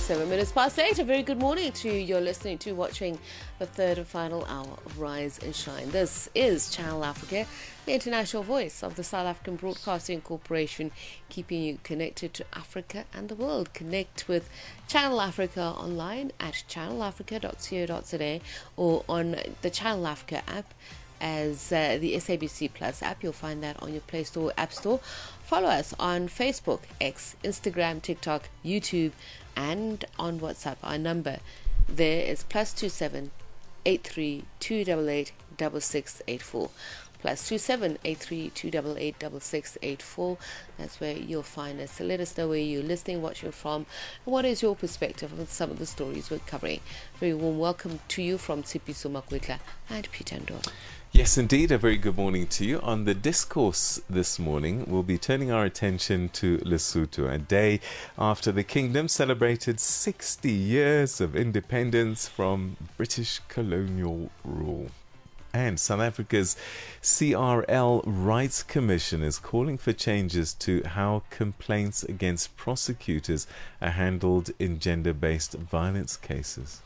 7 minutes past 8. A very good morning to you. You're listening to, watching the third and final hour of Rise and Shine. This is Channel Africa, the international voice of the South African Broadcasting Corporation, keeping you connected to Africa and the world. Connect with Channel Africa online at channelafrica.co.za or on the Channel Africa app as the SABC Plus app. You'll find that on your Play Store, App Store. Follow us on Facebook, X, Instagram, TikTok, YouTube, and on WhatsApp. Our number there is +27 83 288 6684. +27 83 288 6684. That's where you'll find us. So let us know where you're listening, watching from, and what is your perspective on some of the stories we're covering. Very warm welcome to you from Tshepiso Makwetla and Peter Ndoro. Yes, indeed. A very good morning to you. On the discourse this morning, we'll be turning our attention to Lesotho, a day after the kingdom celebrated 60 years of independence from British colonial rule. And South Africa's CRL Rights Commission is calling for changes to how complaints against prosecutors are handled in gender-based violence cases.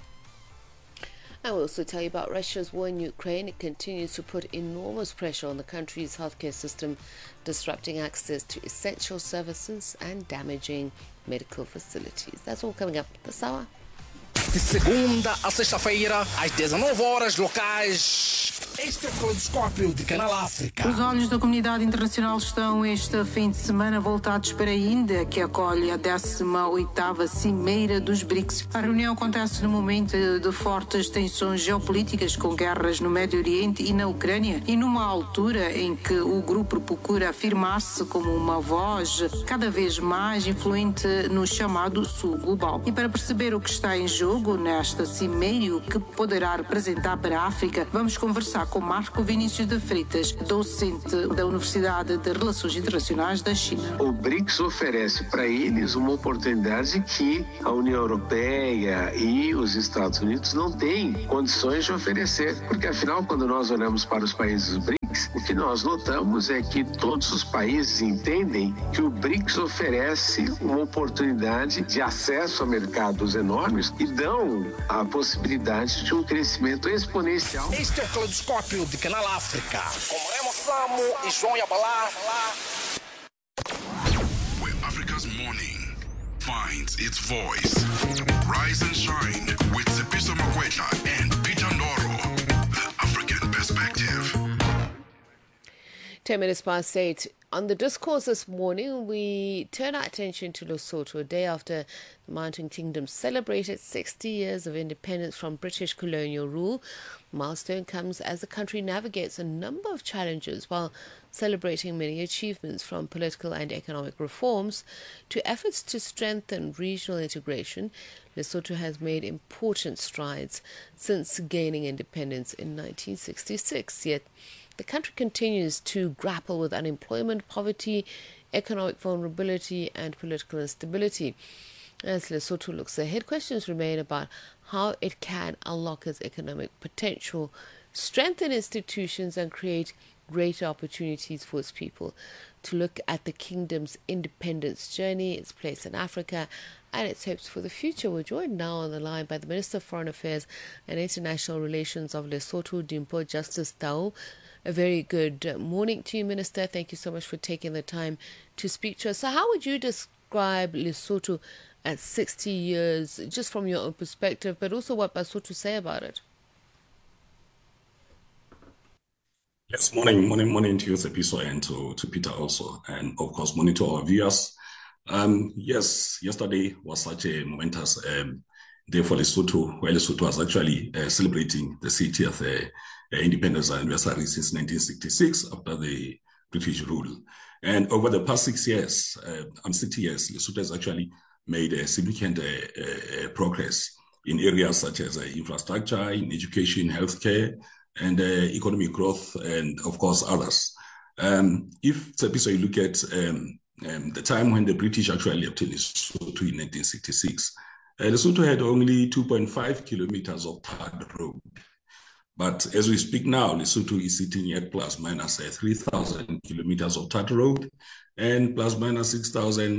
I will also tell you about Russia's war in Ukraine. It continues to put enormous pressure on the country's healthcare system, disrupting access to essential services and damaging medical facilities. That's all coming up this hour. De segunda a sexta-feira, às 19 horas locais. Este é o Caleidoscópio de Canal África. Os olhos da comunidade internacional estão este fim de semana voltados para a Índia, que acolhe a 18ª Cimeira dos BRICS. A reunião acontece no momento de fortes tensões geopolíticas, com guerras no Médio Oriente e na Ucrânia, e numa altura em que o grupo procura afirmar-se como uma voz cada vez mais influente no chamado Sul Global. E para perceber o que está em jogo nesta cimeira e o que poderá representar para a África, vamos conversar com Marco Vinícius de Freitas, docente da Universidade de Relações Internacionais da China. O BRICS oferece para eles uma oportunidade que a União Europeia e os Estados Unidos não têm condições de oferecer, porque afinal, quando nós olhamos para os países BRICS, o que nós notamos é que todos os países entendem que o BRICS oferece uma oportunidade de acesso a mercados enormes e dão a possibilidade de um crescimento exponencial. Este é o Caleidoscópio de Canal África, com Remo Samo e João Yabalá. Where Africa's morning finds its voice. Rise and shine with Tshepiso Makwetla and Peter Ndoro. The African perspective. 10 minutes past 8. On the discourse this morning, we turn our attention to Lesotho, a day after the Mountain Kingdom celebrated 60 years of independence from British colonial rule. The milestone comes as the country navigates a number of challenges while celebrating many achievements, from political and economic reforms to efforts to strengthen regional integration. Lesotho has made important strides since gaining independence in 1966, yet the country continues to grapple with unemployment, poverty, economic vulnerability, and political instability. As Lesotho looks ahead, questions remain about how it can unlock its economic potential, strengthen institutions, and create greater opportunities for its people. To look at the kingdom's independence journey, its place in Africa, and its hopes for the future, we're joined now on the line by the Minister of Foreign Affairs and International Relations of Lesotho, Dimpho Justice Tau. A very good morning to you, Minister. Thank you so much for taking the time to speak to us. So how would you describe Lesotho at 60 years, just from your own perspective, but also what Basotho say about it? Yes, morning to you, Tshepiso, and to Peter also, and of course, morning to our viewers. Yes, yesterday was such a momentous day for Lesotho, where Lesotho was actually celebrating the 60th independence anniversary since 1966 after the British rule. And over the past 60 years, Lesotho has actually made a significant progress in areas such as infrastructure, in education, healthcare, and economic growth, and of course others. If Tshepiso, you look at the time when the British actually left Lesotho in 1966, Lesotho had only 2.5 kilometers of tarred road. But as we speak now, Lesotho is sitting at plus minus 3,000 kilometers of tarred road and plus minus 6,000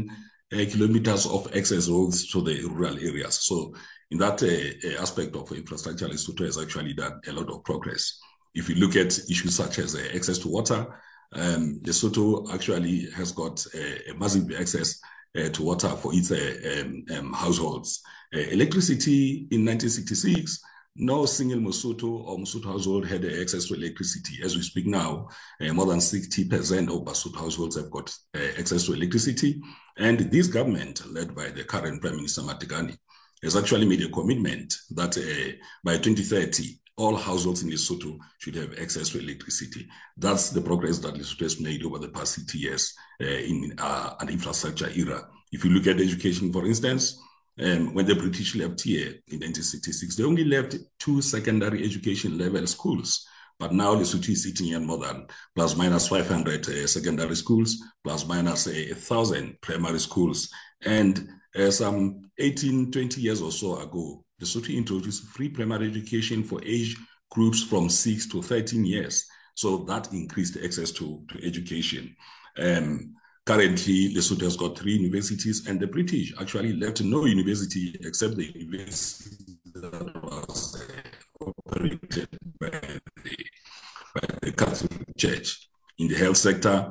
kilometers of access roads to the rural areas. So in that aspect of infrastructure, Lesotho has actually done a lot of progress. If you look at issues such as access to water, Lesotho actually has got a massive access to water for its households. Electricity in 1966, no single Mosotho or Mosotho household had access to electricity. As we speak now, more than 60% of Basotho households have got access to electricity. And this government, led by the current Prime Minister Matekane, has actually made a commitment that by 2030, all households in Lesotho should have access to electricity. That's the progress that Lesotho has made over the past 60 years in an infrastructure era. If you look at education, for instance, when the British left here in 1966, they only left 2 secondary education level schools. But now Lesotho is sitting on more than plus minus 500 secondary schools, plus minus 1,000 primary schools. And some 18, 20 years or so ago, Lesotho introduced free primary education for age groups from 6 to 13 years. So that increased access to education. Currently, Lesotho has got 3 universities, and the British actually left no university except the university that was operated by the Catholic Church. In the health sector,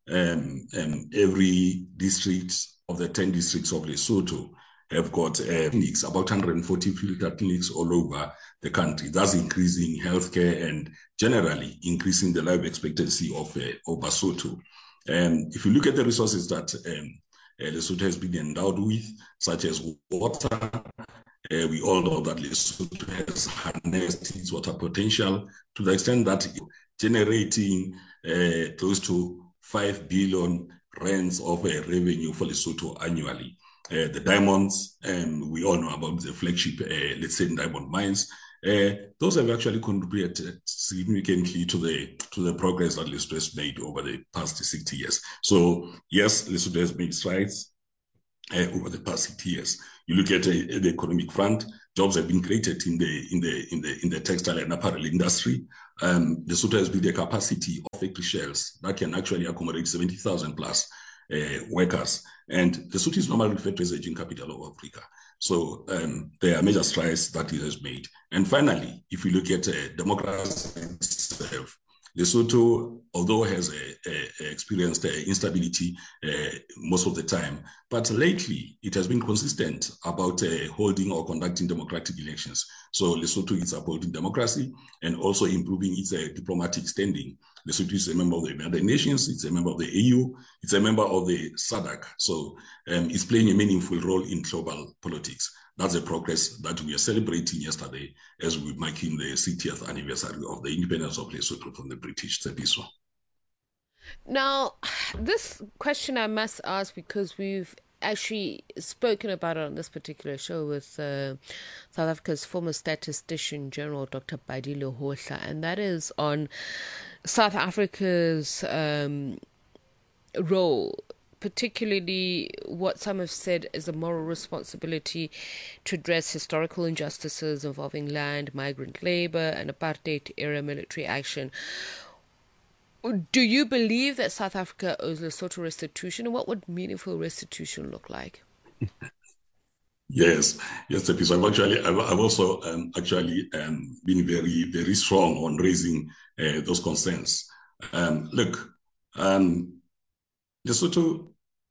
every district of the 10 districts of Lesotho have got clinics, about 140 filter clinics all over the country. That's increasing healthcare and generally increasing the life expectancy of Basotho. If you look at the resources that Lesotho has been endowed with, such as water, we all know that Lesotho has harnessed its water potential to the extent that generating close to 5 billion rands of revenue for Lesotho annually. The diamonds, we all know about the flagship, let's say, diamond mines. Those have actually contributed significantly to the progress that Lesotho has made over the past 60 years. So yes, Lesotho has made strides over the past 60 years. You look at the economic front, jobs have been created in the textile and apparel industry. Lesotho has built a capacity of factory shells that can actually accommodate 70,000 plus workers. And Lesotho is normally referred to as the gene capital of Africa. So there are major strides that it has made. And finally, if you look at democracy itself, Lesotho, although has experienced instability most of the time, but lately it has been consistent about holding or conducting democratic elections. So Lesotho is upholding democracy and also improving its diplomatic standing. Lesotho is a member of the United Nations, it's a member of the EU, it's a member of the SADC. So it's playing a meaningful role in global politics. That's the progress that we are celebrating yesterday as we're marking the 60th anniversary of the independence of Lesotho from the British. Tsepiso. Now, this question I must ask because we've actually spoken about it on this particular show with South Africa's former statistician general, Dr. Badile Hohla, and that is on South Africa's role, particularly what some have said is a moral responsibility to address historical injustices involving land, migrant labor, and apartheid-era military action. Do you believe that South Africa owes Lesotho restitution, and what would meaningful restitution look like? Yes, Tsepiso. I've also been very, very strong on raising those concerns. Look, Lesotho,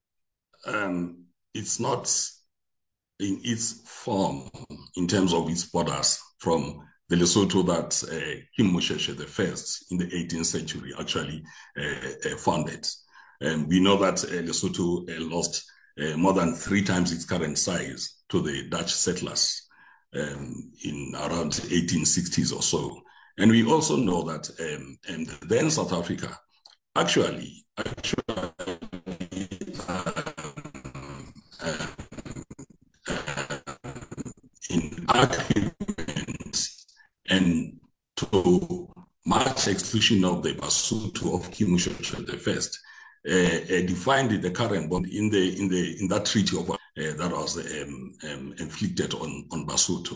it's not in its form in terms of its borders from the Lesotho that King Moshoeshoe I in the 18th century actually founded. We know that Lesotho lost more than 3 times its current size to the Dutch settlers in around 1860s or so. And we also know that then South Africa actually in agreement and to march exclusion of the Basotho of King Moshoeshoe I defined the current bond in that treaty of that was inflicted on Basotho.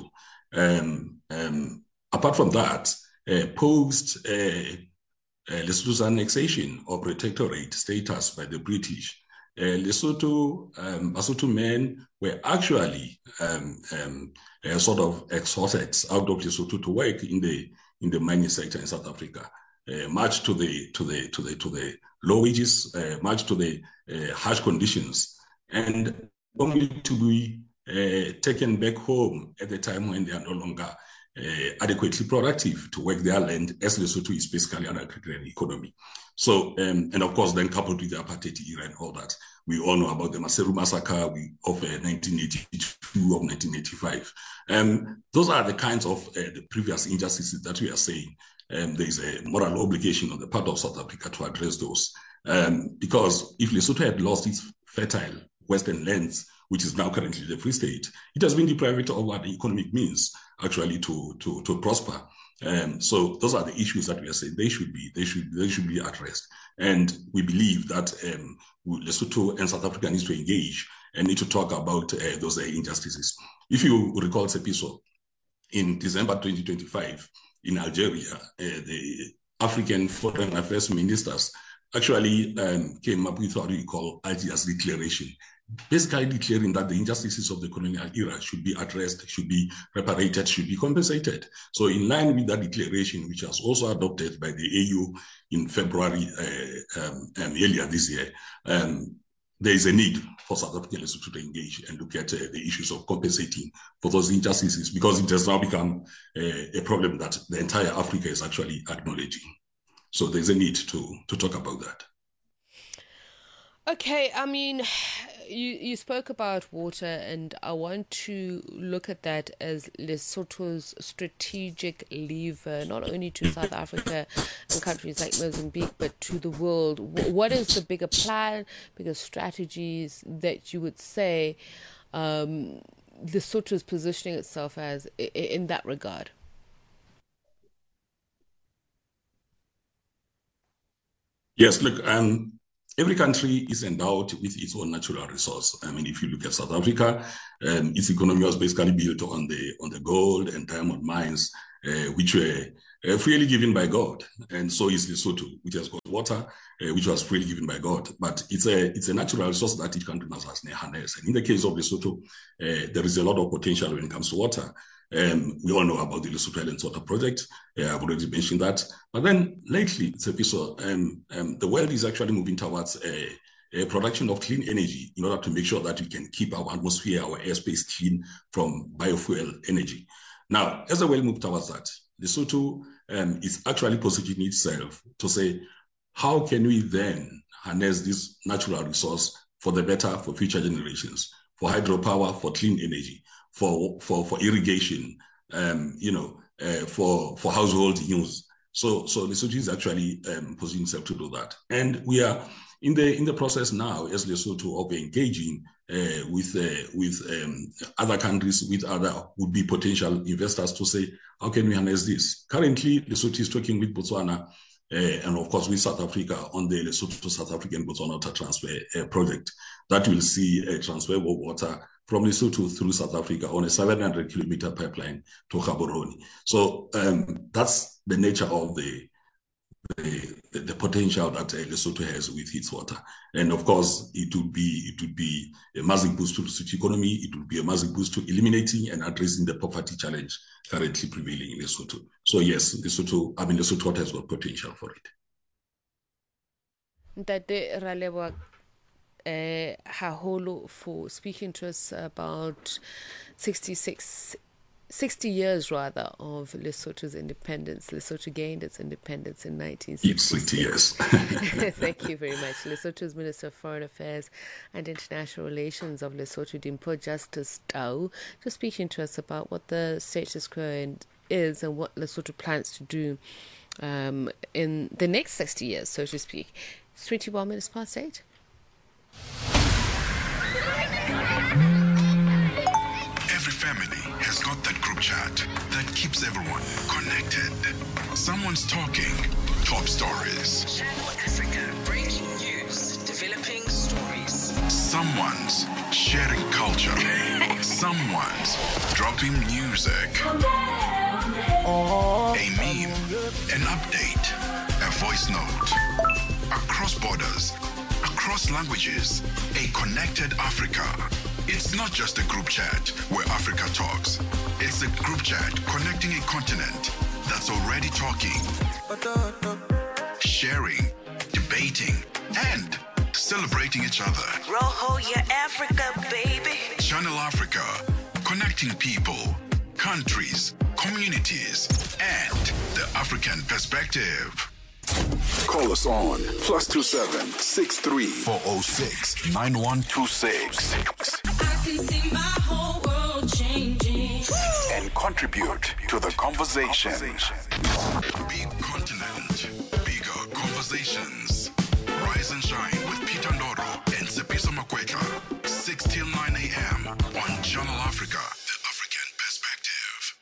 Apart from that, post Lesotho's annexation or protectorate status by the British, Lesotho, Basotho men were actually sort of extorted out of Lesotho to work in the mining sector in South Africa, much to the low wages, much to the harsh conditions, and only to be taken back home at the time when they are no longer adequately productive to work their land, as Lesotho is basically an agrarian economy. So, and of course, then coupled with the apartheid era and all that, we all know about the Maseru massacre of 1982 or 1985. Those are the kinds of the previous injustices that we are saying. There is a moral obligation on the part of South Africa to address those. Because if Lesotho had lost its fertile western lands, which is now currently the Free State, it has been deprived of what the economic means actually to prosper. So those are the issues that we are saying they should be addressed. And we believe that Lesotho and South Africa needs to engage and need to talk about those injustices. If you recall, Sepiso, in December 2025 in Algeria, the African Foreign Affairs ministers actually came up with what we call Algiers Declaration, basically declaring that the injustices of the colonial era should be addressed, should be reparated, should be compensated. So in line with that declaration, which was also adopted by the AU in February earlier this year, there is a need for South African Lesotho to engage and look at the issues of compensating for those injustices, because it has now become a problem that the entire Africa is actually acknowledging. So there's a need to talk about that. Okay, I mean, you spoke about water, and I want to look at that as Lesotho's strategic lever, not only to South Africa and countries like Mozambique, but to the world. What is the bigger plan, bigger strategies that you would say Lesotho is positioning itself as in that regard? Yes, look, every country is endowed with its own natural resource. I mean, if you look at South Africa, its economy was basically built on the gold and diamond mines, which were freely given by God. And so is Lesotho, which has got water, which was freely given by God. But it's a natural resource that each country must harness. And in the case of Lesotho, there is a lot of potential when it comes to water. We all know about the Lesotho Islands Water Project. I've already mentioned that. But then lately, the world is actually moving towards a production of clean energy in order to make sure that we can keep our atmosphere, our airspace clean from biofuel energy. Now, as the world moves towards that, Lesotho is actually positioning itself to say, how can we then harness this natural resource for the better, for future generations, for hydropower, for clean energy, for irrigation, for household use. So Lesotho is actually positioning itself to do that. And we are in the process now as Lesotho of engaging with other countries, with other would-be potential investors to say, how can we harness this? Currently, Lesotho is talking with Botswana and of course with South Africa on the Lesotho to South African Botswana Water Transfer project that will see a transfer of water from Lesotho through South Africa on a 700-kilometer pipeline to Gaborone. So that's the nature of the potential that Lesotho has with its water. And of course, it would be a massive boost to the Lesotho economy. It would be a massive boost to eliminating and addressing the poverty challenge currently prevailing in Lesotho. So yes, Lesotho water has got potential for it. Ntate Raleboha haholo for speaking to us about 60 years rather of Lesotho's independence. Lesotho gained its independence in 1966. Yes. Thank you very much. Lesotho's Minister of Foreign Affairs and International Relations of Lesotho, Dimpho Justice Tau, just speaking to us about what the status quo is and what Lesotho plans to do in the next 60 years, so to speak. It's 21 minutes past 8. Every family has got that group chat that keeps everyone connected. Someone's talking top stories. Channel Africa, breaking news, developing stories. Someone's sharing culture. Someone's dropping music. A meme, an update, a voice note. Across borders, across across languages, a connected Africa. It's not just a group chat where Africa talks. It's a group chat connecting a continent that's already talking, sharing, debating, and celebrating each other. Roho, your Africa, baby. Channel Africa, connecting people, countries, communities, and the African perspective. Call us on +27 63 406 9126. I can see my whole world changing. And contribute to the conversation. Big continent, bigger conversations. Rise and shine with Peter Ndoro and Sepiso Makwetla. 6 till 9 a.m. on Channel Africa, the African perspective.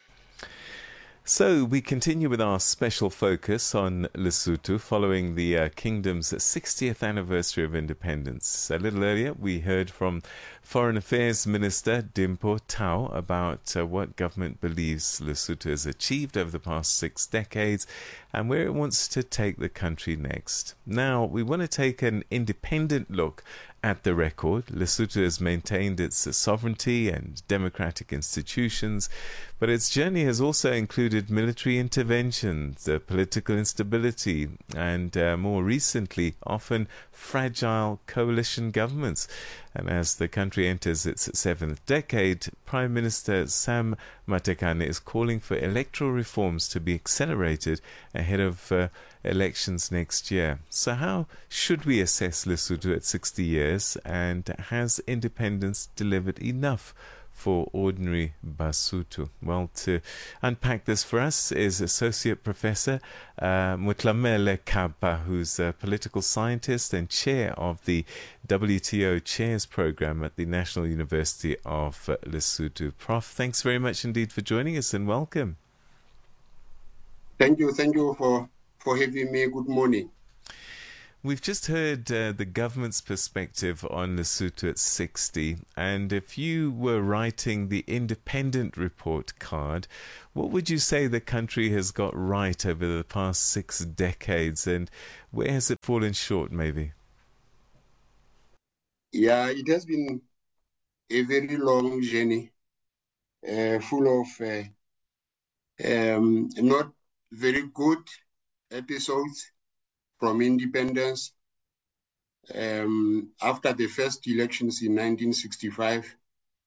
So we continue with our special focus on Lesotho following the kingdom's 60th anniversary of independence. A little earlier, we heard from Foreign Affairs Minister Dimpho Tau about what government believes Lesotho has achieved over the past 6 decades and where it wants to take the country next. Now, we want to take an independent look at the record. Lesotho has maintained its sovereignty and democratic institutions, but its journey has also included military interventions, political instability, and more recently, often fragile coalition governments. And as the country enters its 7th decade, Prime Minister Sam Matekane is calling for electoral reforms to be accelerated ahead of elections next year. So how should we assess Lesotho at 60 years, and has independence delivered enough for ordinary Basotho? Well, to unpack this for us is Associate Professor Mutlamele Kapa, who's a political scientist and chair of the WTO Chairs Program at the National University of Lesotho. Prof, thanks very much indeed for joining us and welcome. Thank you for having me. Good morning. We've just heard the government's perspective on Lesotho at 60, and if you were writing the independent report card, what would you say the country has got right over the past 6 decades, and where has it fallen short, maybe? Yeah, it has been a very long journey, full of not very good episodes from independence. After the first elections in 1965,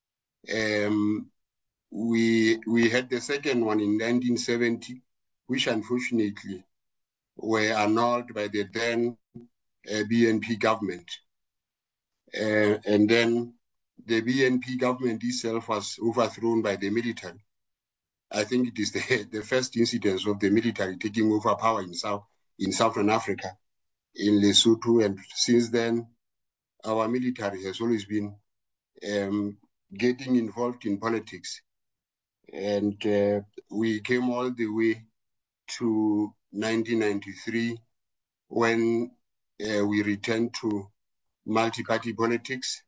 we had the second one in 1970, which unfortunately were annulled by the then BNP government. And then the BNP government itself was overthrown by the military. I think it is the first incidence of the military taking over power in Southern Africa, in Lesotho, and since then, our military has always been getting involved in politics. And we came all the way to 1993 when we returned to multi-party politics,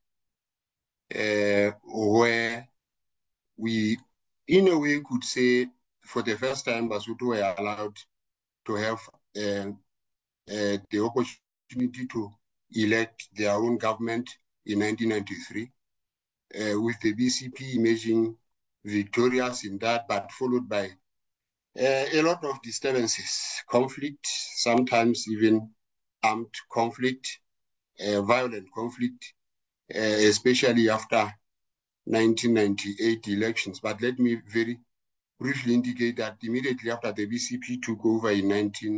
where we, in a way, could say for the first time, Basotho were allowed to have the opportunity to elect their own government in 1993, with the BCP emerging victorious in that, but followed by a lot of disturbances, conflict, sometimes even armed conflict, violent conflict, especially after 1998 elections. But let me very briefly indicate that immediately after the BCP took over in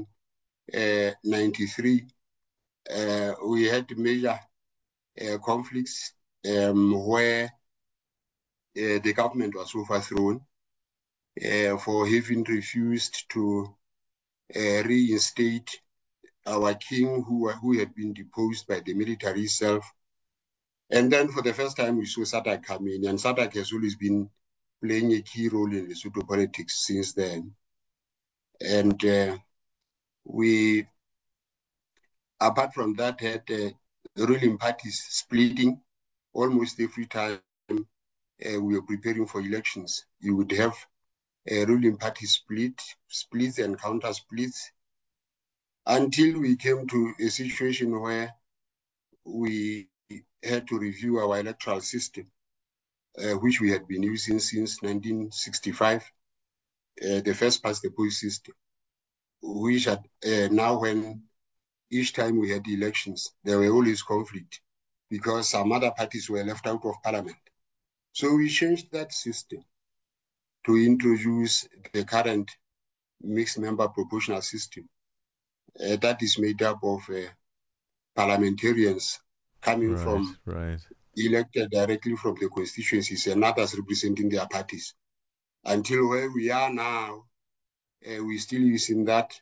1993, we had major conflicts where the government was overthrown for having refused to reinstate our king who had been deposed by the military itself. And then for the first time, we saw SADC come in, and SADC has always been playing a key role in Lesotho politics since then. And we, apart from that, had ruling parties splitting almost every time we were preparing for elections. You would have a ruling party splits and counter splits, until we came to a situation where we had to review our electoral system, which we had been using since 1965, the first past the post system, which had now when each time we had elections, there were always conflict because some other parties were left out of parliament. So we changed that system to introduce the current mixed member proportional system that is made up of parliamentarians coming from elected directly from the constituencies and others representing their parties. Until where we are now, we're still using that.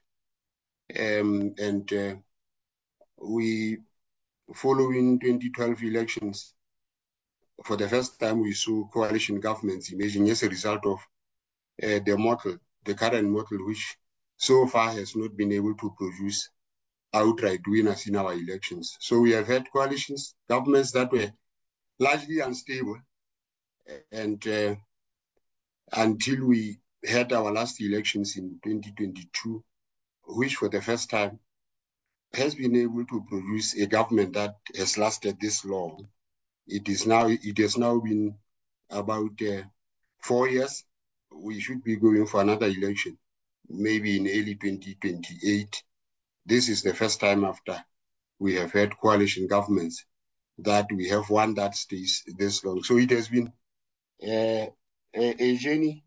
We, following 2012 elections, for the first time we saw coalition governments emerging as a result of the current model, which so far has not been able to produce outright winners in our elections. So we have had coalitions, governments that were largely unstable, and until we had our last elections in 2022, which for the first time has been able to produce a government that has lasted this long. It has now been about 4 years. We should be going for another election, maybe in early 2028. This is the first time after we have had coalition governments that we have one that stays this long. So it has been a journey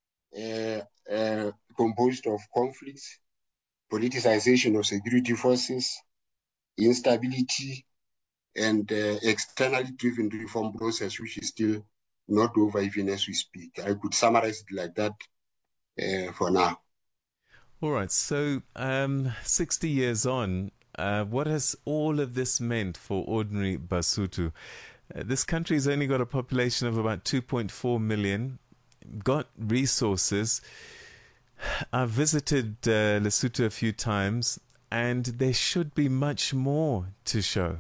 composed of conflicts, politicization of security forces, instability, and externally driven reform process, which is still not over even as we speak. I could summarize it like that for now. All right, so 60 years on, what has all of this meant for ordinary Basotho? This country's only got a population of about 2.4 million, got resources. I've visited Lesotho a few times, and there should be much more to show.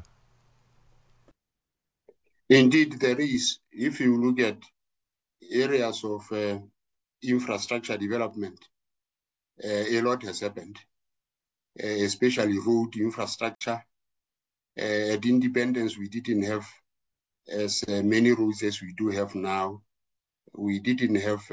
Indeed, there is. If you look at areas of infrastructure development, a lot has happened, especially road infrastructure. At independence, we didn't have as many roads as we do have now. We didn't have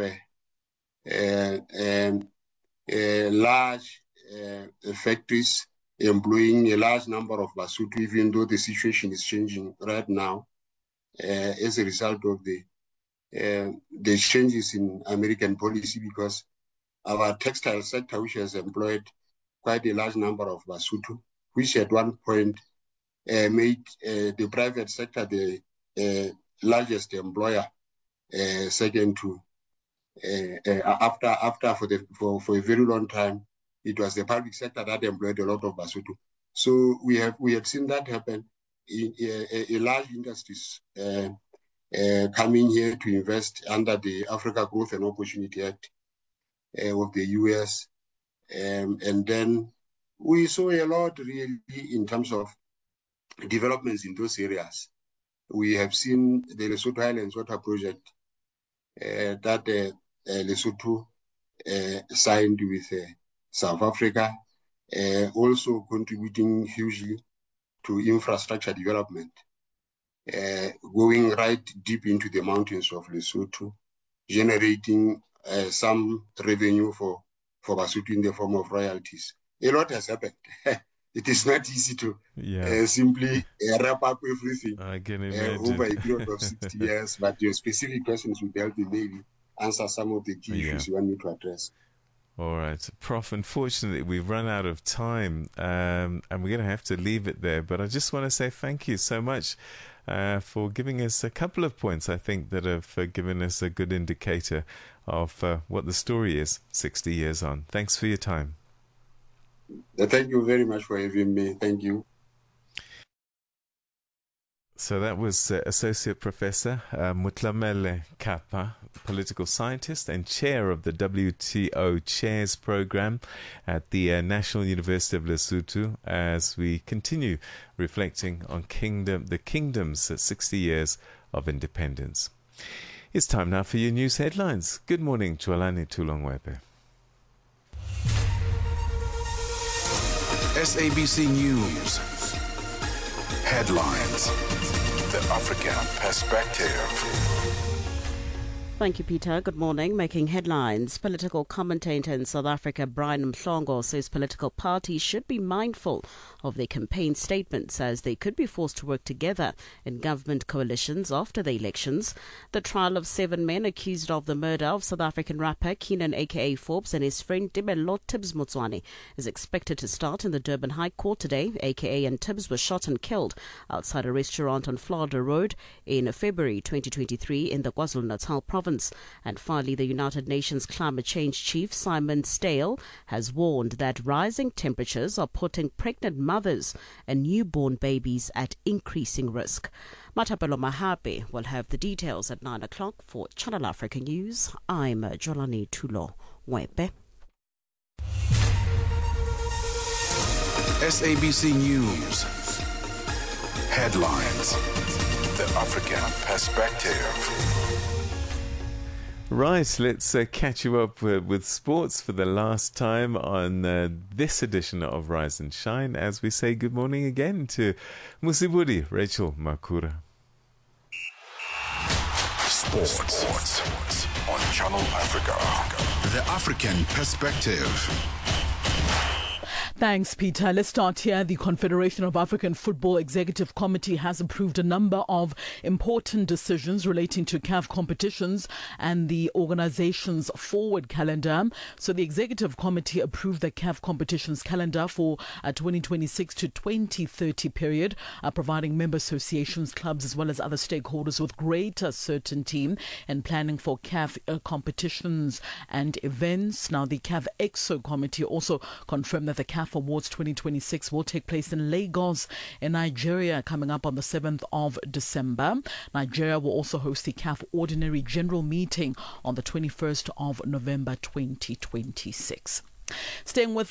large factories employing a large number of Basotho, even though the situation is changing right now as a result of the changes in American policy, because our textile sector, which has employed quite a large number of Basotho, which at one point made the private sector the largest employer, second to after for a very long time, it was the public sector that employed a lot of Basotho. So we have seen that happen. A large industries coming here to invest under the Africa Growth and Opportunity Act of the US, and then we saw a lot really in terms of developments in those areas. We have seen the Lesotho Highlands Water Project that Lesotho signed with South Africa, also contributing hugely to infrastructure development, going right deep into the mountains of Lesotho, generating some revenue for Basotho in the form of royalties. A lot has happened. It is not easy to simply wrap up everything over a period of 60 years, but your specific questions will help me maybe answer some of the key issues you want me to address. All right, Prof, unfortunately, we've run out of time, and we're going to have to leave it there. But I just want to say thank you so much for giving us a couple of points, I think, that have given us a good indicator of what the story is 60 years on. Thanks for your time. Thank you very much for having me. Thank you. So that was Associate Professor Mutlamele Kapa, political scientist and chair of the WTO Chairs Program at the National University of Lesotho, as we continue reflecting on the kingdom's 60 years of independence. It's time now for your news headlines. Good morning, Chwalani Tulongwepe. SABC News. Headlines. The African Perspective. Thank you, Peter. Good morning. Making headlines, political commentator in South Africa, Brian Mhlongo, says political parties should be mindful of their campaign statements as they could be forced to work together in government coalitions after the elections. The trial of 7 men accused of the murder of South African rapper Keenan aka Forbes and his friend Tibelo Tibbs Motswane is expected to start in the Durban High Court today. Aka and Tibbs were shot and killed outside a restaurant on Florida Road in February 2023 in the KwaZulu-Natal province. And finally, the United Nations Climate Change Chief Simon Stale has warned that rising temperatures are putting pregnant mothers and newborn babies at increasing risk. Matapelo Mahape will have the details at 9 o'clock for Channel Africa News. I'm Jolani Tulo Wepe. SABC News. Headlines. The African Perspective. Right, let's catch you up with sports for the last time on this edition of Rise and Shine as we say good morning again to Musibudi Rachel Makura. Sports on Channel Africa. The African Perspective. Thanks, Peter. Let's start here. The Confederation of African Football Executive Committee has approved a number of important decisions relating to CAF competitions and the organization's forward calendar. So the Executive Committee approved the CAF competitions calendar for a 2026 to 2030 period, providing member associations, clubs, as well as other stakeholders with greater certainty in planning for CAF competitions and events. Now, the CAF EXO Committee also confirmed that the CAF Awards 2026 will take place in Lagos in Nigeria coming up on the 7th of December. Nigeria will also host the CAF Ordinary General Meeting on the 21st of November 2026. Staying with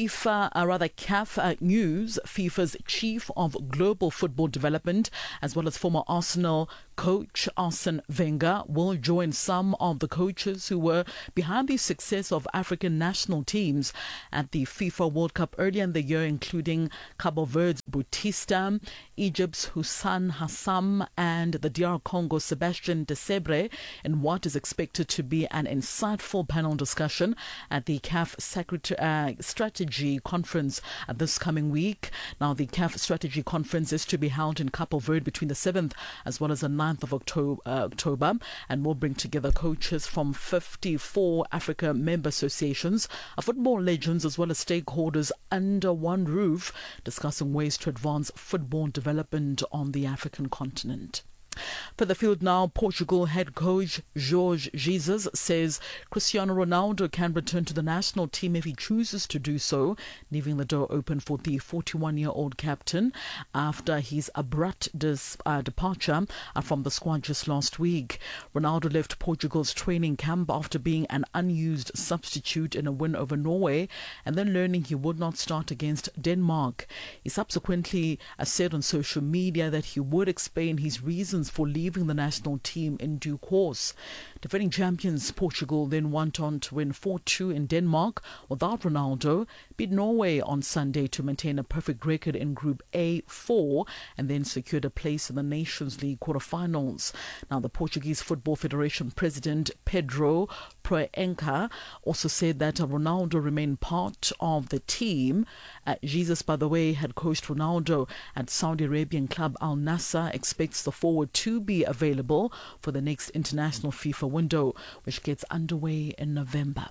CAF news, FIFA's Chief of Global Football Development, as well as former Arsenal coach Arsene Wenger, will join some of the coaches who were behind the success of African national teams at the FIFA World Cup earlier in the year, including Cabo Verde's Bautista, Egypt's Houssam Hassam, and the DR Congo's Sebastian Desebre, in what is expected to be an insightful panel discussion at the CAF Strategy Conference this coming week. Now, the CAF Strategy Conference is to be held in Cabo Verde between the 7th as well as the 9th of October, and will bring together coaches from 54 Africa member associations, football legends, as well as stakeholders under one roof, discussing ways to advance football development on the African continent. For the field now, Portugal head coach Jorge Jesus says Cristiano Ronaldo can return to the national team if he chooses to do so, leaving the door open for the 41-year-old captain after his abrupt departure from the squad just last week. Ronaldo left Portugal's training camp after being an unused substitute in a win over Norway and then learning he would not start against Denmark. He subsequently said on social media that he would explain his reasons for leaving the national team in due course. Defending champions Portugal then went on to win 4-2 in Denmark without Ronaldo, beat Norway on Sunday to maintain a perfect record in Group A4, and then secured a place in the Nations League quarterfinals. Now, the Portuguese Football Federation president Pedro Proença also said that Ronaldo remained part of the team. Jesus, by the way, had coached Ronaldo at Saudi Arabian club Al Nassr, expects the forward to be available for the next international FIFA window, which gets underway in November.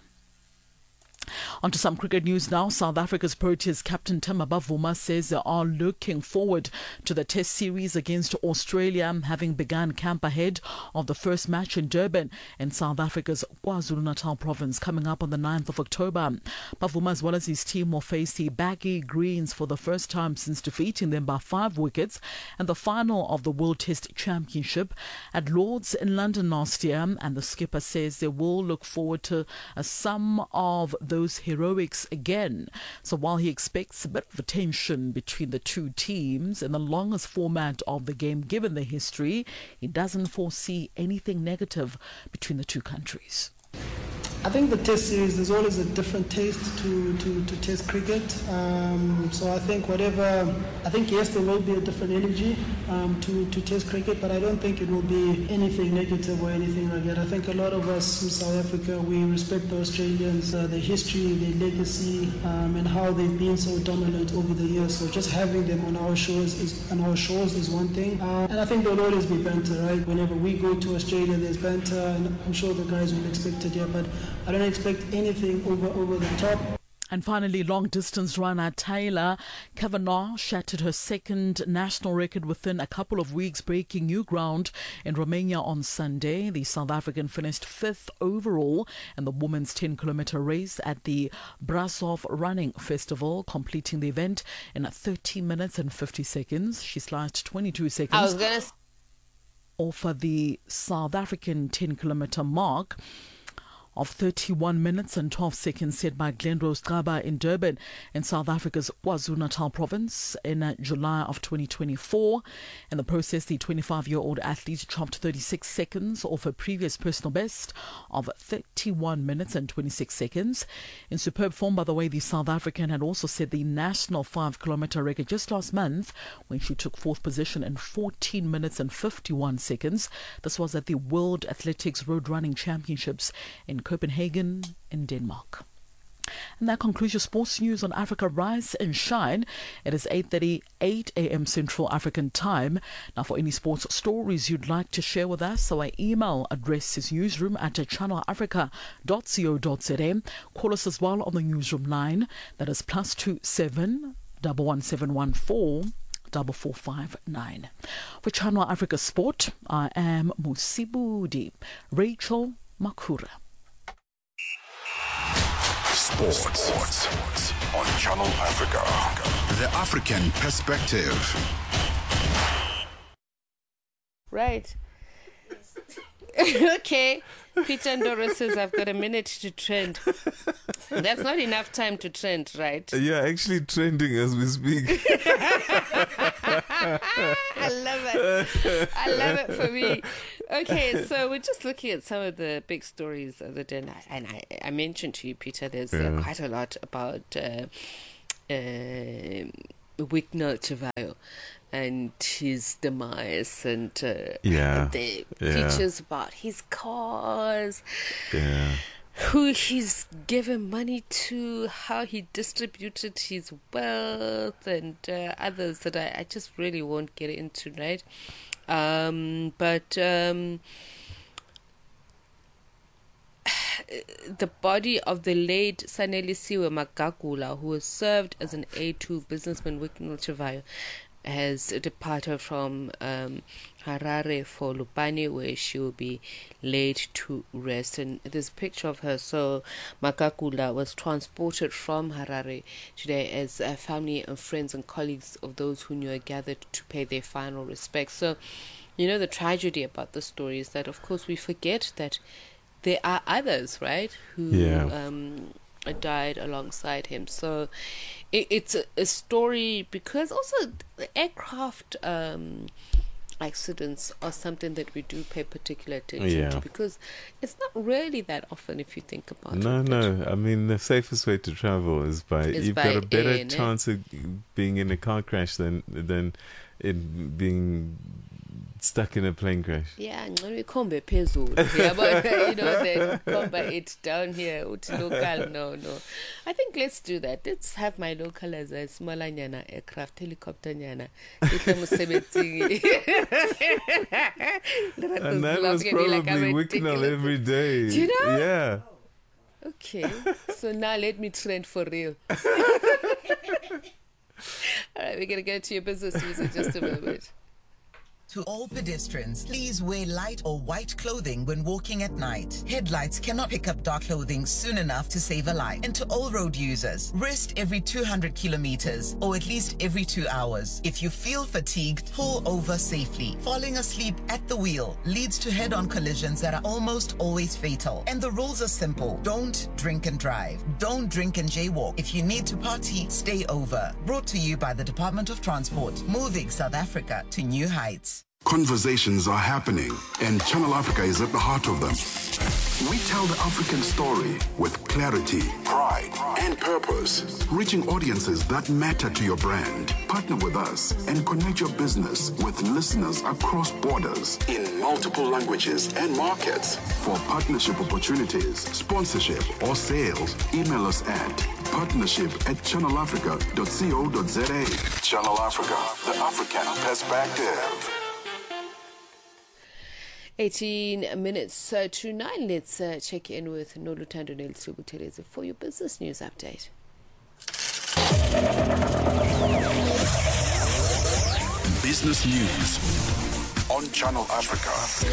On to some cricket news now. South Africa's Proteas captain Temba Bavuma says they are looking forward to the Test series against Australia, having begun camp ahead of the first match in Durban in South Africa's KwaZulu-Natal province coming up on the 9th of October. Bavuma, as well as his team, will face the Baggy Greens for the first time since defeating them by 5 wickets in the final of the World Test Championship at Lord's in London last year, and the skipper says they will look forward to some of those heroics again. So while he expects a bit of a tension between the two teams in the longest format of the game given the history, he doesn't foresee anything negative between the two countries. I think the test series, there's always a different taste to test cricket. So I think yes, there will be a different energy to test cricket, but I don't think it will be anything negative or anything like that. I think a lot of us in South Africa, we respect the Australians, their history, their legacy, and how they've been so dominant over the years. So just having them on our shores is one thing. And I think there'll always be banter, right? Whenever we go to Australia, there's banter, and I'm sure the guys will expect it here, but I don't expect anything over the top. And finally, long-distance runner Taylor Kavanagh shattered her second national record within a couple of weeks, breaking new ground in Romania on Sunday. The South African finished 5th overall in the women's 10-kilometer race at the Brasov Running Festival, completing the event in 30 minutes and 50 seconds. She sliced 22 seconds off the South African 10-kilometer mark of 31 minutes and 12 seconds set by Glenrose Gaba in Durban in South Africa's KwaZulu-Natal province in July of 2024. In the process, the 25-year-old athlete chopped 36 seconds off her previous personal best of 31 minutes and 26 seconds. In superb form, by the way, the South African had also set the national 5-kilometer record just last month when she took 4th position in 14 minutes and 51 seconds. This was at the World Athletics Road Running Championships in Copenhagen in Denmark. And that concludes your sports news on Africa Rise and Shine. It is 8:38 a.m. Central African Time. Now, for any sports stories you'd like to share with us, our email address is newsroom@channelafrica.co.za. Call us as well on the newsroom line. That is +27 11714 4459. For Channel Africa Sport, I am Musibudi Rachel Makura. Sports on Channel Africa. The African Perspective. Right. Okay. Peter Ndoro says I've got a minute to trend. That's not enough time to trend, right? Yeah, actually trending as we speak. I love it. I love it for me. Okay, so we're just looking at some of the big stories of the day. And I mentioned to you, Peter, there's quite a lot about Wicknell Chivayo and his demise and the features about his cars, who he's given money to, how he distributed his wealth, and others that I just really won't get into, right? But the body of the late Sanelisiwe Magagula, who was served as an A2 businessman, Wicknell Chivayo, has departed from Harare for Lupane, where she will be laid to rest. And there's a picture of her. So Magagula was transported from Harare today as family and friends and colleagues of those who knew her gathered to pay their final respects. So, you know, the tragedy about the story is that, of course, we forget that there are others, right, who died alongside him. So it's a story, because also the aircraft accidents are something that we do pay particular attention to, because it's not really that often if you think about it. No. I mean, the safest way to travel is you've got a better chance of being in a car crash than in being stuck in a plane crash. Yeah, we come by peso. Yeah, but then come by it down here. Local, no. I think let's do that. Let's have my local as a smaller nyana aircraft, helicopter nyana. And that was probably Wicknell every day. Do you know? Yeah. Okay, so now let me trend for real. All right, we're going to go to your business news in just a moment. To all pedestrians, please wear light or white clothing when walking at night. Headlights cannot pick up dark clothing soon enough to save a life. And to all road users, rest every 200 kilometers or at least every 2 hours. If you feel fatigued, pull over safely. Falling asleep at the wheel leads to head-on collisions that are almost always fatal. And the rules are simple. Don't drink and drive. Don't drink and jaywalk. If you need to party, stay over. Brought to you by the Department of Transport, moving South Africa to new heights. Conversations are happening, and Channel Africa is at the heart of them. We tell the African story with clarity, pride, and purpose, reaching audiences that matter to your brand. Partner with us and connect your business with listeners across borders in multiple languages and markets. For partnership opportunities, sponsorship, or sales, email us at partnership@channelafrica.co.za. Channel Africa, the African perspective. 18 minutes to 9. Let's check in with Nolutando Nelsubuteleze for your business news update. Business news on Channel Africa,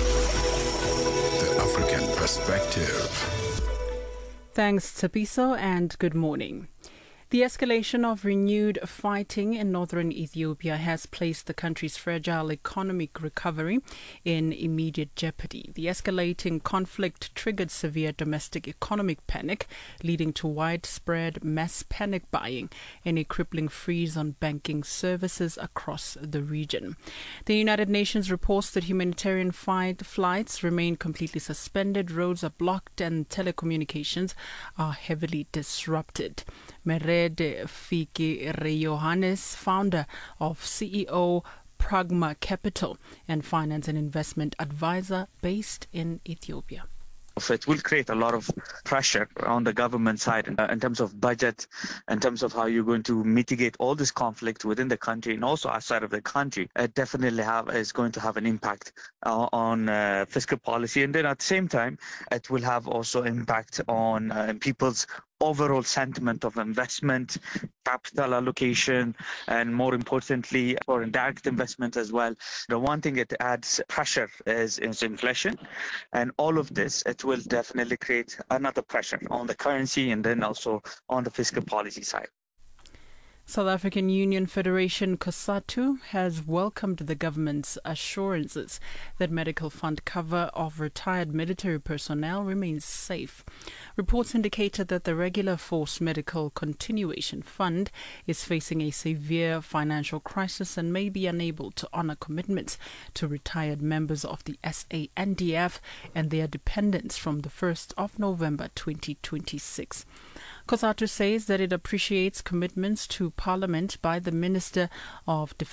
the African perspective. Thanks, Tsepiso, and good morning. The escalation of renewed fighting in northern Ethiopia has placed the country's fragile economic recovery in immediate jeopardy. The escalating conflict triggered severe domestic economic panic, leading to widespread mass panic buying and a crippling freeze on banking services across the region. The United Nations reports that humanitarian flights remain completely suspended, roads are blocked, and telecommunications are heavily disrupted. Merede Fiki-Johannes, founder of CEO Pragma Capital and finance and investment advisor based in Ethiopia. It will create a lot of pressure on the government side in terms of budget, in terms of how you're going to mitigate all this conflict within the country and also outside of the country. It definitely is going to have an impact on fiscal policy. And then at the same time, it will have also impact on people's overall sentiment of investment, capital allocation, and more importantly, foreign direct investment as well. The one thing it adds pressure is inflation. And all of this, it will definitely create another pressure on the currency and then also on the fiscal policy side. South African Union Federation COSATU has welcomed the government's assurances that medical fund cover of retired military personnel remains safe. Reports indicated that the Regular Force Medical Continuation Fund is facing a severe financial crisis and may be unable to honour commitments to retired members of the SANDF and their dependents from the 1st of November 2026. COSATU says that it appreciates commitments to Parliament by the Minister of Defence